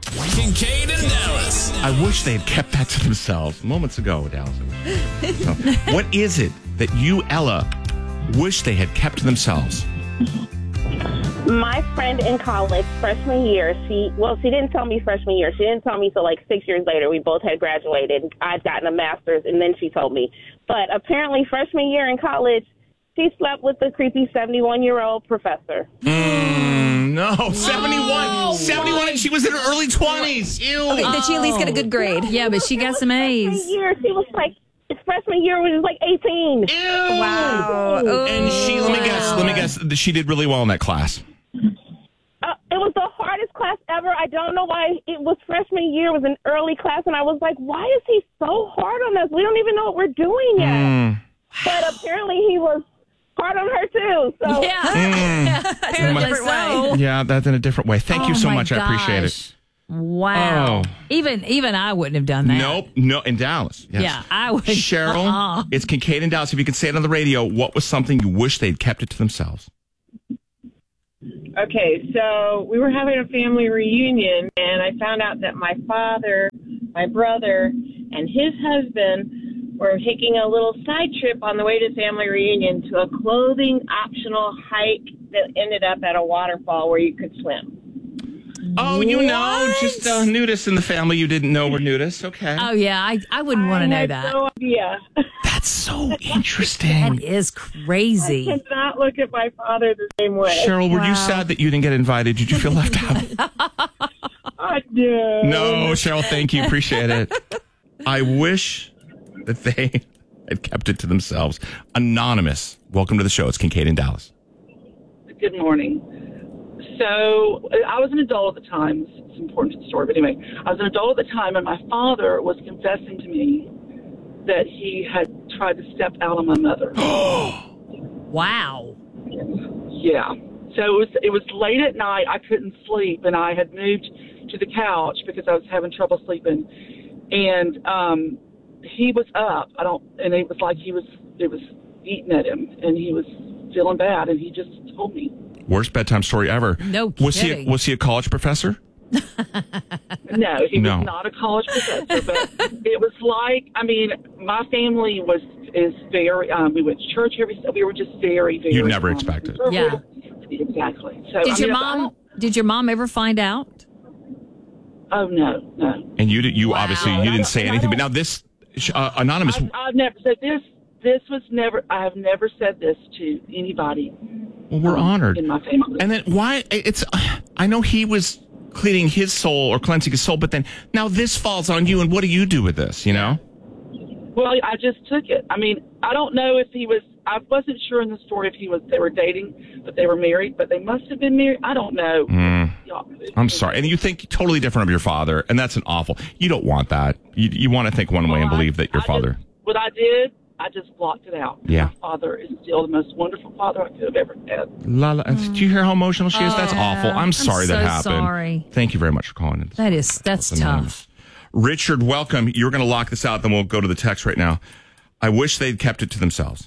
Kincaid and Dallas. I wish they had kept that to themselves moments ago, Dallas. So, what is it that you, Ella, wish they had kept to themselves? My friend in college, freshman year, she didn't tell me freshman year. She didn't tell me till like 6 years later. We both had graduated. I'd gotten a master's, and then she told me. But apparently, freshman year in college, she slept with the creepy 71-year-old professor. No, 71. 71, and she was in her early 20s. Ew. Okay, did she at least get a good grade? Yeah, but she got some A's. She was like, freshman year was like 18. Ew. Wow. Ooh. And she, let me guess, she did really well in that class. It was the hardest class ever. I don't know why. It was freshman year. It was an early class, and I was like, why is he so hard on us? We don't even know what we're doing yet. But apparently he was hard on her, too. So. Yeah. Apparently so. Yeah, that's in a different way. Thank you so my much. I appreciate it. gosh. Wow. Oh. Even I wouldn't have done that. Nope. No, in Dallas. Yes. Yeah, I would. Cheryl, it's Kincaid and Dallas. If you could say it on the radio, what was something you wish they'd kept it to themselves? Okay, so we were having a family reunion, and I found out that my father, my brother, and his husband were taking a little side trip on the way to family reunion to a clothing optional hike that ended up at a waterfall where you could swim. Oh, just nudists in the family you didn't know were nudists. Okay. Oh, yeah. I wouldn't want to know that. I had no idea. That's so interesting. That is crazy. I could not look at my father the same way. Cheryl, were you sad that you didn't get invited? Did you feel left out? I did. No, Cheryl, thank you. Appreciate it. I wish that they had kept it to themselves. Anonymous, welcome to the show. It's Kincaid in Dallas. Good morning. So I was an adult at the time. It's an important story, but anyway, I was an adult at the time, and my father was confessing to me that he had tried to step out on my mother. Wow. Yeah. So it was late at night. I couldn't sleep, and I had moved to the couch because I was having trouble sleeping. And he was up. And it was like it was eating at him, and he was feeling bad, and he just told me. Worst bedtime story ever. No kidding. Was he a college professor? No, he was not a college professor, but it was like, my family is very, we went to church we were just very, very. You'd never expect it. Yeah. Exactly. So, did your mom ever find out? Oh, no. And you obviously, you didn't say anything, but now this, Anonymous. I've never said this was never, I have never said this to anybody. Well, we're honored. In my family. And then why, I know he was cleaning his soul or cleansing his soul, but then now this falls on you, and what do you do with this, you know? Well, I just took it. I don't know if I wasn't sure in the story if they were dating, but they were married, but they must have been married. I don't know. I'm sorry. And you think totally different of your father, and that's an awful, you don't want that. You want to think one way and believe that your father. What I did, I just blocked it out. Yeah. My father is still the most wonderful father I could have ever had. Lala, do you hear how emotional she is? That's awful. I'm sorry that happened. Sorry. Thank you very much for calling in. That's tough. Richard, welcome. You're going to lock this out, then we'll go to the text right now. I wish they'd kept it to themselves.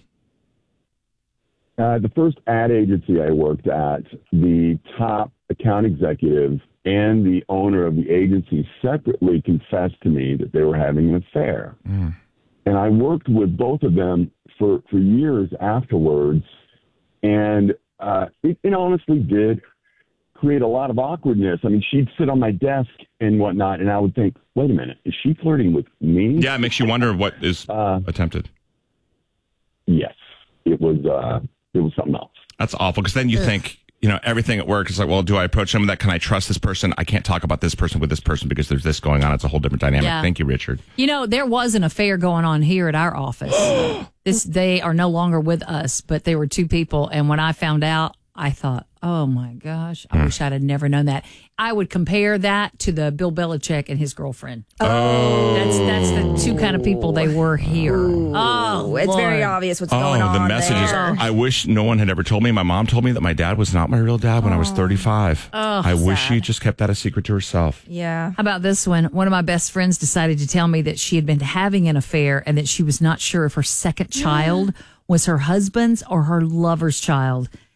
The first ad agency I worked at, the top account executive and the owner of the agency separately confessed to me that they were having an affair. And I worked with both of them for years afterwards. And it honestly did create a lot of awkwardness. She'd sit on my desk and whatnot, and I would think, wait a minute, is she flirting with me? Yeah, it makes you wonder what is attempted. Yes, it was something else. That's awful, because then you think, everything at work is like, well, do I approach them with that? Can I trust this person? I can't talk about this person with this person because there's this going on. It's a whole different dynamic. Yeah. Thank you, Richard. There was an affair going on here at our office. They are no longer with us, but they were two people. And when I found out, I thought, oh my gosh, I wish I'd have never known that. I would compare that to the Bill Belichick and his girlfriend. Oh. That's the two kind of people they were here. Oh, it's very obvious what's going on. The messages. there. I wish no one had ever told me. My mom told me that my dad was not my real dad when I was 35. I wish she just kept that a secret to herself. Yeah. How about this one? One of my best friends decided to tell me that she had been having an affair and that she was not sure if her second child was her husband's or her lover's child.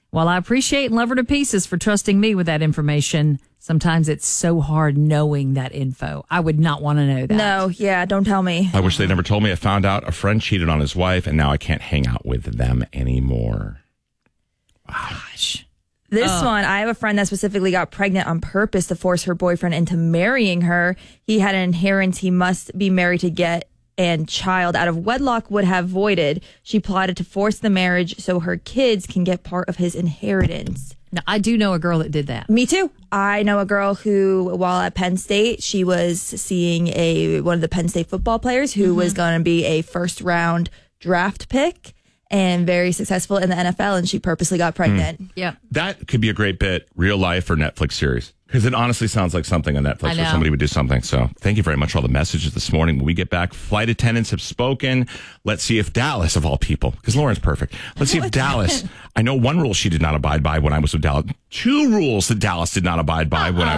While I appreciate and love her to pieces for trusting me with that information, sometimes it's so hard knowing that info. I would not want to know that. No, yeah, don't tell me. I wish they never told me. I found out a friend cheated on his wife, and now I can't hang out with them anymore. Wow. Gosh. This one, I have a friend that specifically got pregnant on purpose to force her boyfriend into marrying her. He had an inheritance he must be married to get, and child out of wedlock would have voided. She plotted to force the marriage so her kids can get part of his inheritance. Now, I do know a girl that did that. Me too. I know a girl who, while at Penn State, she was seeing one of the Penn State football players who was going to be a first round draft pick and very successful in the NFL, and she purposely got pregnant. Yeah. That could be a great bit, real life or Netflix series. Because it honestly sounds like something on Netflix where somebody would do something. So thank you very much for all the messages this morning. When we get back, flight attendants have spoken. Let's see if Dallas, of all people, because Lauren's perfect. Let's see if Dallas, I know one rule she did not abide by when I was with Dallas. 2 rules that Dallas did not abide by when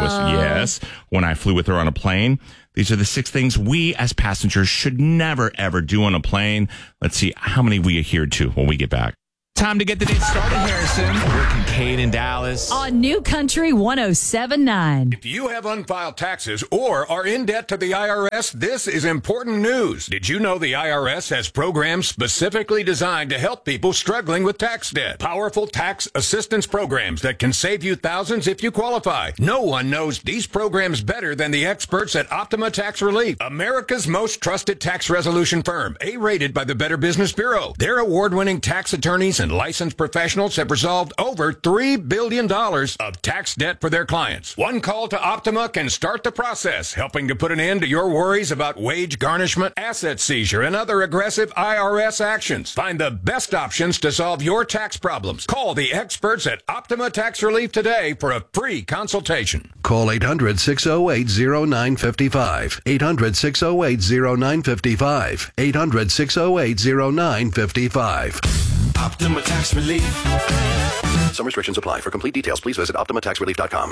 I flew with her on a plane. These are the 6 things we as passengers should never, ever do on a plane. Let's see how many we adhered to when we get back. Time to get the day started, Harrison. We're Kincaid in Dallas. On New Country 107.9. If you have unfiled taxes or are in debt to the IRS, this is important news. Did you know the IRS has programs specifically designed to help people struggling with tax debt? Powerful tax assistance programs that can save you thousands if you qualify. No one knows these programs better than the experts at Optima Tax Relief, America's most trusted tax resolution firm, A-rated by the Better Business Bureau. Their award-winning tax attorneys and licensed professionals have resolved over $3 billion of tax debt for their clients. One call to Optima can start the process, helping to put an end to your worries about wage garnishment, asset seizure, and other aggressive IRS actions. Find the best options to solve your tax problems. Call the experts at Optima Tax Relief today for a free consultation. Call 800-608-0955. 800-608-0955. 800-608-0955. Optima Tax Relief. Some restrictions apply. For complete details, please visit OptimaTaxRelief.com.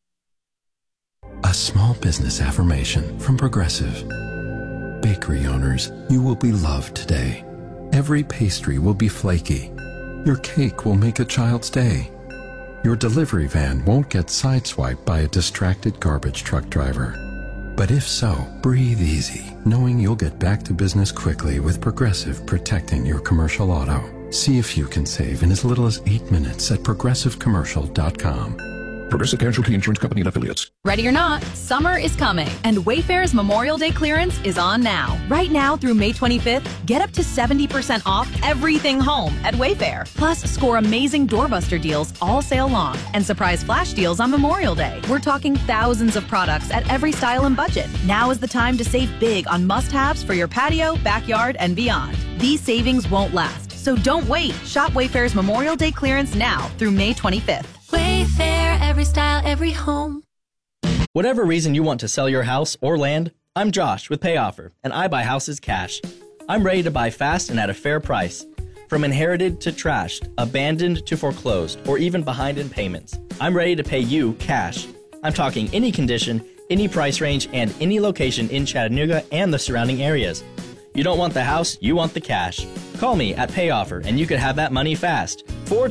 A small business affirmation from Progressive. Bakery owners, you will be loved today. Every pastry will be flaky. Your cake will make a child's day. Your delivery van won't get sideswiped by a distracted garbage truck driver. But if so, breathe easy, knowing you'll get back to business quickly with Progressive protecting your commercial auto. See if you can save in as little as 8 minutes at progressivecommercial.com. Progressive Casualty Insurance Company and Affiliates. Ready or not, summer is coming, and Wayfair's Memorial Day clearance is on now. Right now through May 25th, get up to 70% off everything home at Wayfair. Plus, score amazing doorbuster deals all sale long and surprise flash deals on Memorial Day. We're talking thousands of products at every style and budget. Now is the time to save big on must-haves for your patio, backyard, and beyond. These savings won't last, so don't wait. Shop Wayfair's Memorial Day clearance now through May 25th. Wayfair, every style, every home. Whatever reason you want to sell your house or land, I'm Josh with PayOffer, and I buy houses cash. I'm ready to buy fast and at a fair price. From inherited to trashed, abandoned to foreclosed, or even behind in payments, I'm ready to pay you cash. I'm talking any condition, any price range, and any location in Chattanooga and the surrounding areas. You don't want the house, you want the cash. Call me at PayOffer, and you could have that money fast.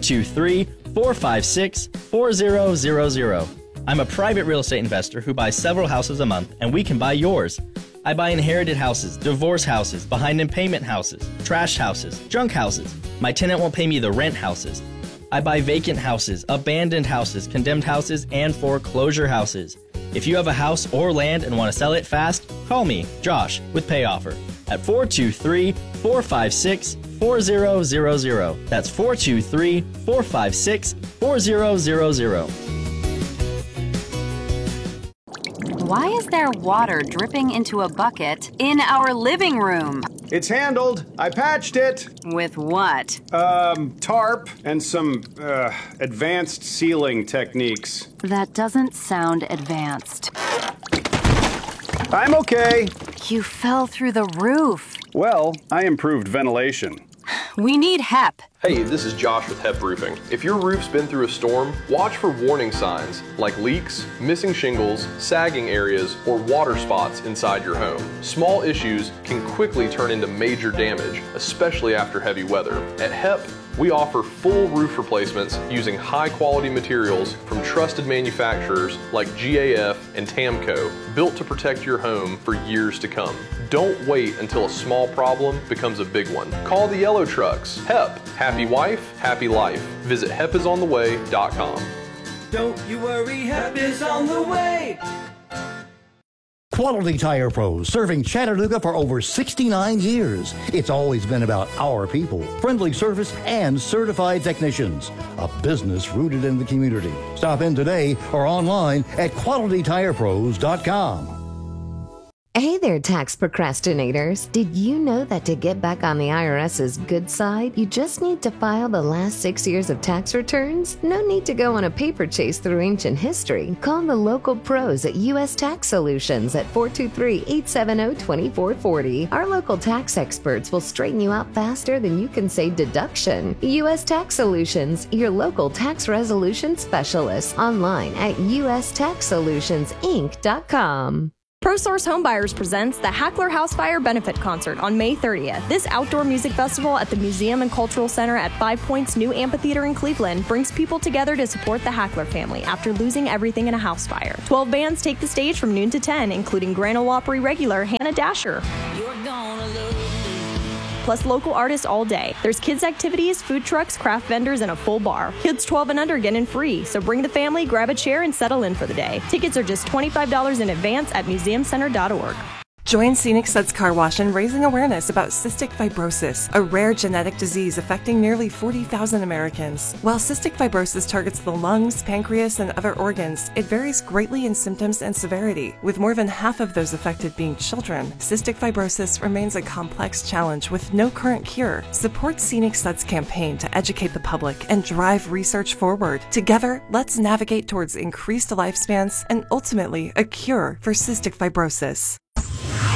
423-456-4000. I'm a private real estate investor who buys several houses a month, and we can buy yours. I buy inherited houses, divorce houses, behind in payment houses, trash houses, junk houses. My tenant won't pay me the rent houses. I buy vacant houses, abandoned houses, condemned houses, and foreclosure houses. If you have a house or land and want to sell it fast, call me, Josh, with PayOffer at 423-456-4000. That's 423-456-4000. Why is there water dripping into a bucket in our living room? It's handled. I patched it. With what? Tarp and some, advanced sealing techniques. That doesn't sound advanced. I'm okay. You fell through the roof. Well, I improved ventilation. We need HEP, Hey, this is Josh with HEP Roofing. If your roof's been through a storm, watch for warning signs like leaks, missing shingles, sagging areas, or water spots inside your home. Small issues can quickly turn into major damage, especially after heavy weather. At HEP, we offer full roof replacements using high-quality materials from trusted manufacturers like GAF and TAMCO, built to protect your home for years to come. Don't wait until a small problem becomes a big one. Call the Yellow Trucks. HEP. Happy wife, happy life. Visit hepisontheway.com. Don't you worry, HEP is on the way. Quality Tire Pros, serving Chattanooga for over 69 years. It's always been about our people, friendly service, and certified technicians. A business rooted in the community. Stop in today or online at QualityTirePros.com. Hey there, tax procrastinators. Did you know that to get back on the IRS's good side, you just need to file the last 6 years of tax returns? No need to go on a paper chase through ancient history. Call the local pros at U.S. Tax Solutions at 423-870-2440. Our local tax experts will straighten you out faster than you can say deduction. U.S. Tax Solutions, your local tax resolution specialist. Online at USTaxSolutionsInc.com. ProSource Homebuyers presents the Hackler House Fire Benefit Concert on May 30th. This outdoor music festival at the Museum and Cultural Center at 5 Points New Amphitheater in Cleveland brings people together to support the Hackler family after losing everything in a house fire. 12 bands take the stage from noon to 10, including Grand Ole Opry regular Hannah Dasher. Plus local artists all day. There's kids' activities, food trucks, craft vendors, and a full bar. Kids 12 and under get in free, so bring the family, grab a chair, and settle in for the day. Tickets are just $25 in advance at museumcenter.org. Join Scenic Suds Car Wash in raising awareness about cystic fibrosis, a rare genetic disease affecting nearly 40,000 Americans. While cystic fibrosis targets the lungs, pancreas, and other organs, it varies greatly in symptoms and severity, with more than half of those affected being children. Cystic fibrosis remains a complex challenge with no current cure. Support Scenic Suds' campaign to educate the public and drive research forward. Together, let's navigate towards increased lifespans and ultimately a cure for cystic fibrosis.